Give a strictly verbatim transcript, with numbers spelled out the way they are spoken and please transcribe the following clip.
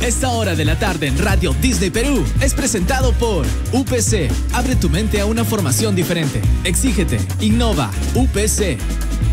Esta hora de la tarde en Radio Disney Perú es presentado por U P C. Abre tu mente a una formación diferente. Exígete. Innova. U P C.